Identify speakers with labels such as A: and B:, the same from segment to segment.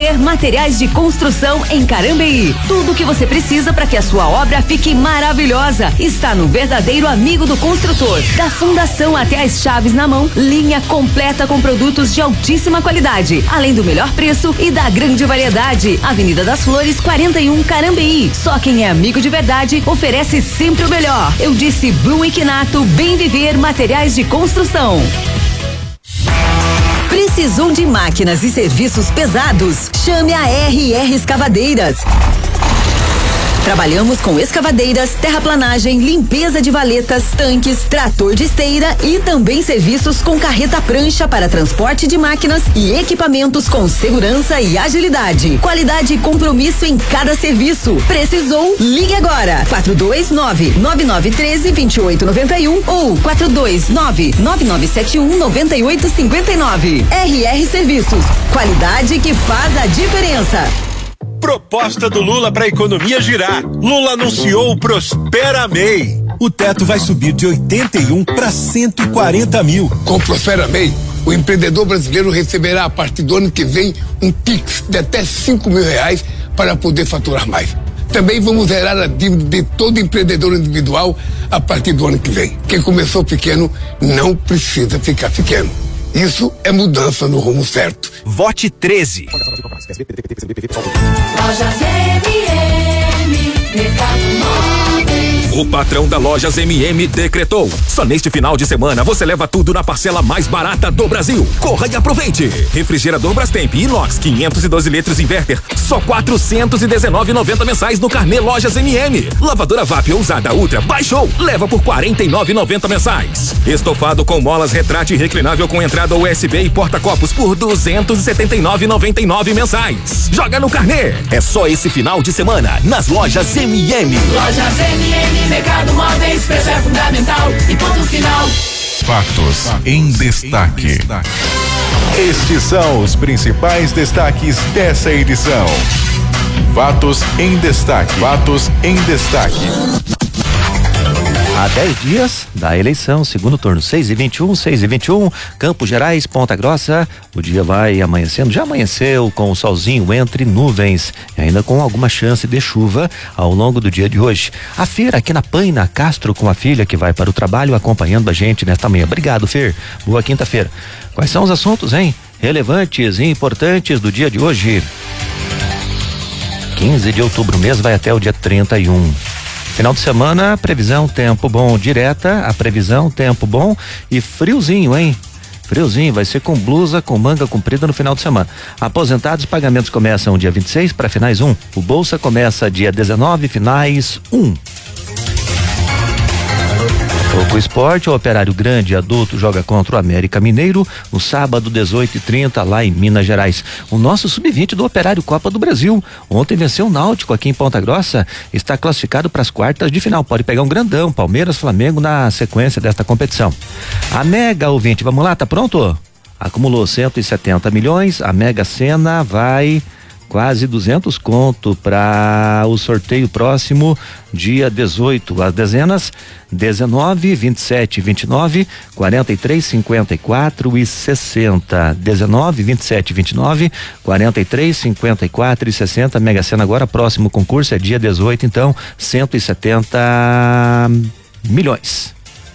A: Viver Materiais de Construção em Carambeí. Tudo o que você precisa para que a sua obra fique maravilhosa está no verdadeiro amigo do construtor. Da fundação até as chaves na mão, linha completa com produtos de altíssima qualidade, além do melhor preço e da grande variedade. Avenida das Flores, 41, Carambeí. Só quem é amigo de verdade oferece sempre o melhor. Eu disse Blum e Quinato, Bem Viver Materiais de Construção. Precisou de máquinas e serviços pesados? Chame a RR Escavadeiras. Trabalhamos com escavadeiras, terraplanagem, limpeza de valetas, tanques, trator de esteira e também serviços com carreta prancha para transporte de máquinas e equipamentos com segurança e agilidade. Qualidade e compromisso em cada serviço. Precisou? Ligue agora. 429-9913-2891 ou 429-9971-9859. RR Serviços. Qualidade que faz a diferença.
B: Proposta do Lula para a economia girar. Lula anunciou o Prospera MEI. O teto vai subir de 81 para 140 mil.
C: Com o Prospera MEI, o empreendedor brasileiro receberá a partir do ano que vem um Pix de até R$5.000 para poder faturar mais. Também vamos zerar a dívida de todo empreendedor individual a partir do ano que vem. Quem começou pequeno não precisa ficar pequeno. Isso é mudança no rumo certo.
B: Vote 13.
D: Lojas MM, Mercado Móveis.
E: O patrão da Lojas MM decretou. Só neste final de semana você leva tudo na parcela mais barata do Brasil. Corra e aproveite. Refrigerador Brastemp Inox 512 litros inverter, só R$419,90 mensais no carnê Lojas MM. Lavadora VAP ousada Ultra baixou, leva por R$49,90 mensais. Estofado com molas retrátil e reclinável com entrada USB e porta-copos por R$279,99 mensais. Joga no carnê. É só esse final de semana nas Lojas MM.
D: Lojas MM, Mercado Móveis, preço é fundamental e ponto final.
F: Fatos em destaque. Estes são os principais destaques dessa edição. Fatos em destaque. Fatos em destaque.
G: Há 10 dias da eleição, segundo turno, 6h21, Campos Gerais, Ponta Grossa. O dia vai amanhecendo, já amanheceu com o solzinho entre nuvens e ainda com alguma chance de chuva ao longo do dia de hoje. A Fer aqui na Paina Castro com a filha que vai para o trabalho acompanhando a gente nesta manhã. Obrigado, Fer. Boa quinta-feira. Quais são os assuntos, hein? Relevantes e importantes do dia de hoje. 15 de outubro, o mês vai até o dia 31. Final de semana, previsão, tempo bom, direta, a previsão, tempo bom e friozinho, hein? Friozinho, vai ser com blusa, com manga comprida no final de semana. Aposentados, pagamentos começam dia 26 para finais 1. O Bolsa começa dia 19, finais 1. O Esporte, o Operário Grande Adulto joga contra o América Mineiro no sábado 18h30 lá em Minas Gerais. O nosso sub-20 do Operário Copa do Brasil ontem venceu o Náutico aqui em Ponta Grossa, está classificado para as quartas de final, pode pegar um grandão, Palmeiras, Flamengo na sequência desta competição. A Mega, ouvinte, vamos lá, tá pronto? Acumulou 170 milhões, a Mega Sena vai quase 200 conto para o sorteio próximo dia 18. As dezenas 19, 27, 29, 43, 54 e 60. 19, 27, 29, 43, 54 e 60. Mega Sena agora, próximo concurso é dia 18, então 170 milhões.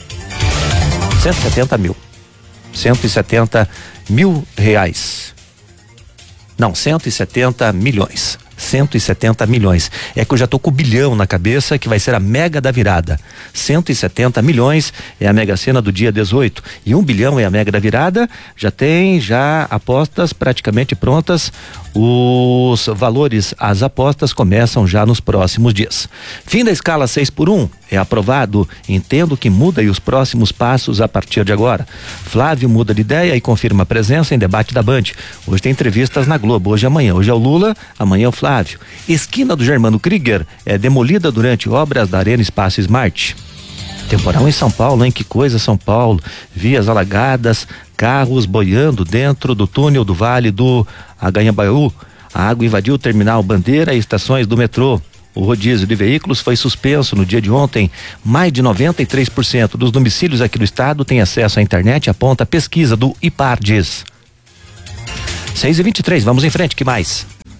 G: 170 mil. 170 mil reais. Não, 170 milhões. 170 milhões. É que eu já tô com o bilhão na cabeça, que vai ser a mega da virada. 170 milhões é a Mega Sena do dia 18 e 1 bilhão é a mega da virada. Já tem apostas praticamente prontas. Os valores, as apostas começam já nos próximos dias. Fim da escala 6x1 é aprovado. Entendo que muda e os próximos passos a partir de agora. Flávio muda de ideia e confirma a presença em debate da Band. Hoje tem entrevistas na Globo, hoje e amanhã. Hoje é o Lula, amanhã é o Flávio. Esquina do Germano Krieger é demolida durante obras da Arena Espaço Smart. Temporal em São Paulo, hein? Que coisa, São Paulo. Vias alagadas, carros boiando dentro do túnel do Vale do Anhangabaú. A água invadiu o terminal Bandeira e estações do metrô. O rodízio de veículos foi suspenso no dia de ontem. Mais de 93% dos domicílios aqui do estado têm acesso à internet, aponta a pesquisa do IPARDES. 6h23, vamos em frente, que mais?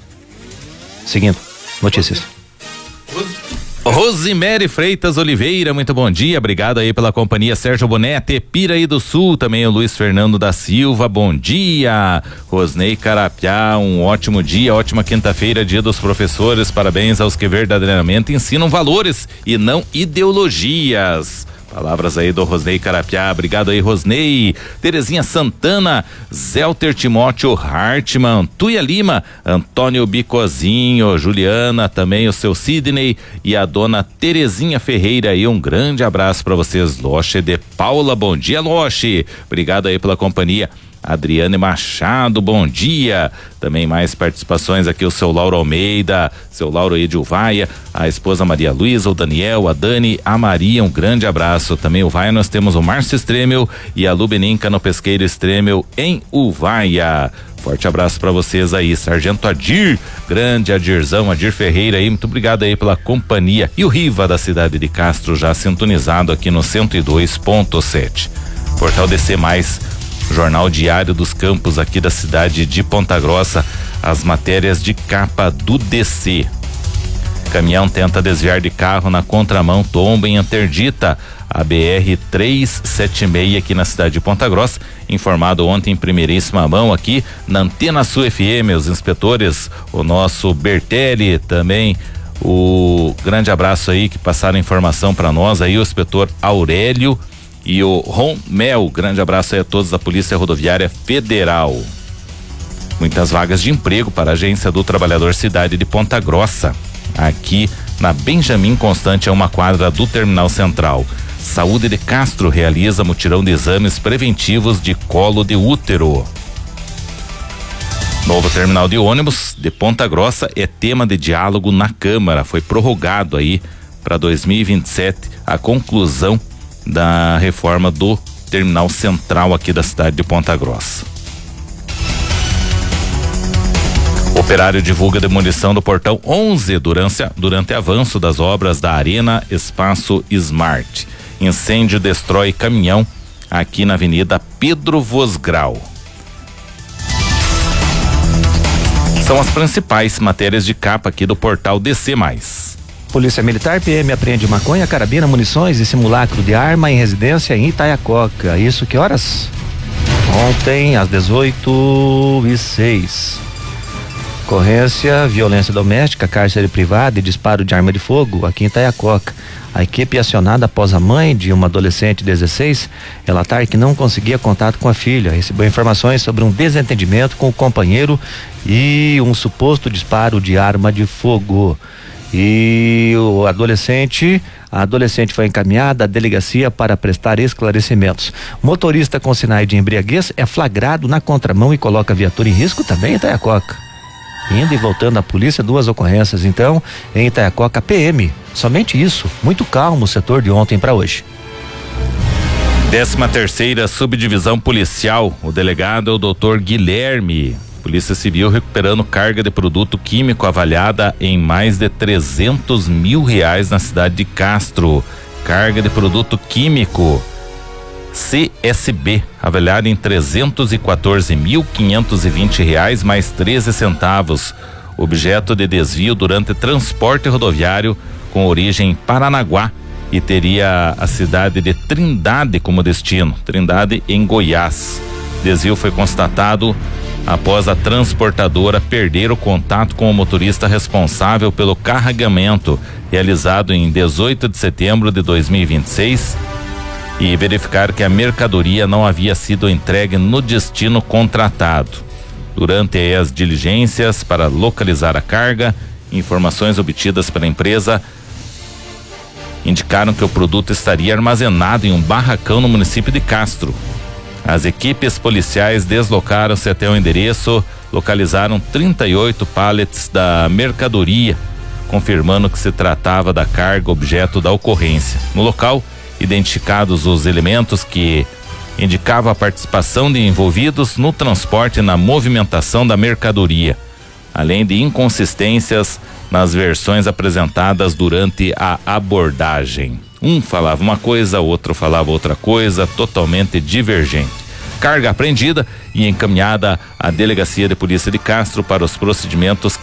G: Seguindo, notícias.
H: Rosimere Freitas Oliveira, muito bom dia, obrigado aí pela companhia. Sérgio Bonete, Piraí do Sul, também o Luiz Fernando da Silva, bom dia. Rosnei Carapiá, um ótimo dia, ótima quinta-feira, dia dos professores, parabéns aos que verdadeiramente ensinam valores e não ideologias. Palavras aí do Rosnei Carapiá, obrigado aí, Rosnei. Terezinha Santana, Zelter Timóteo Hartmann, Tuia Lima, Antônio Bicozinho, Juliana, também o seu Sidney e a dona Terezinha Ferreira aí, um grande abraço para vocês. Loche de Paula, bom dia, Loche, obrigado aí pela companhia. Adriane Machado, bom dia. Também mais participações aqui, o seu Lauro Almeida, seu Lauro Edilvaia, a esposa Maria Luísa, o Daniel, a Dani, a Maria, um grande abraço. Também Uvaia, nós temos o Márcio Stremel e a Lubeninca no Pesqueiro Stremel em Uvaia. Forte abraço para vocês aí, Sargento Adir, grande Adirzão, Adir Ferreira aí, muito obrigado aí pela companhia. E o Riva da cidade de Castro já sintonizado aqui no 102.7. Portal DC+, Jornal Diário dos Campos aqui da cidade de Ponta Grossa, as matérias de capa do DC. Caminhão tenta desviar de carro na contramão, tomba em interdita a BR-376 aqui na cidade de Ponta Grossa, informado ontem em primeiríssima mão aqui na Antena Sul FM, os inspetores, o nosso Bertelli, também o grande abraço aí que passaram informação para nós aí, o inspetor Aurélio e o Romel, grande abraço aí a todos da Polícia Rodoviária Federal. Muitas vagas de emprego para a Agência do Trabalhador Cidade de Ponta Grossa, aqui na Benjamin Constante, a uma quadra do Terminal Central. Saúde de Castro realiza mutirão de exames preventivos de colo de útero. Novo terminal de ônibus de Ponta Grossa é tema de diálogo na Câmara, foi prorrogado aí para 2027 a conclusão da reforma do terminal central aqui da cidade de Ponta Grossa. Operário divulga demolição do portão 11 durante avanço das obras da Arena Espaço Smart. Incêndio destrói caminhão aqui na Avenida Pedro Vosgrau. São as principais matérias de capa aqui do portal DC+.
G: Polícia Militar, PM apreende maconha, carabina, munições e simulacro de arma em residência em Itaiacoca. Isso que horas? Ontem, às 18h06. Ocorrência, violência doméstica, cárcere privado e disparo de arma de fogo aqui em Itaiacoca. A equipe acionada após a mãe de uma adolescente de 16 relatar que não conseguia contato com a filha. Recebeu informações sobre um desentendimento com o companheiro e um suposto disparo de arma de fogo. E a adolescente foi encaminhada à delegacia para prestar esclarecimentos. Motorista com sinais de embriaguez é flagrado na contramão e coloca a viatura em risco também em Itaiacoca. Indo e voltando à polícia, 2 ocorrências então em Itaiacoca. PM, somente isso, muito calmo o setor de ontem para hoje.
H: 13ª Subdivisão Policial, o delegado é o Dr. Guilherme. Polícia Civil recuperando carga de produto químico avaliada em mais de R$300 mil na cidade de Castro. Carga de produto químico CSB avaliada em R$314.520 mais 13 centavos. Objeto de desvio durante transporte rodoviário com origem em Paranaguá e teria a cidade de Trindade como destino. Trindade em Goiás. Desvio foi constatado após a transportadora perder o contato com o motorista responsável pelo carregamento, realizado em 18 de setembro de 2026, e verificar que a mercadoria não havia sido entregue no destino contratado. Durante as diligências para localizar a carga, informações obtidas pela empresa indicaram que o produto estaria armazenado em um barracão no município de Castro. As equipes policiais deslocaram-se até o endereço, localizaram 38 pallets da mercadoria, confirmando que se tratava da carga objeto da ocorrência. No local, identificados os elementos que indicavam a participação de envolvidos no transporte e na movimentação da mercadoria, além de inconsistências nas versões apresentadas durante a abordagem. Um falava uma coisa, outro falava outra coisa, totalmente divergente. Carga apreendida e encaminhada à Delegacia de Polícia de Castro para os procedimentos